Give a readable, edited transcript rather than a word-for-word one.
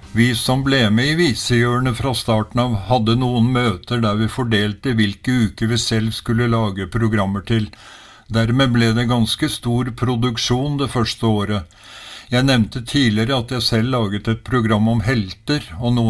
Vi som ble med i visehjørnet fra starten av hadde noen møter der vi fordelte hvilke uker vi selv skulle lage programmer til. Dermed ble det ganske stor produksjon det første året. Jeg nevnte tidligere at jeg selv laget et program om helter, og noen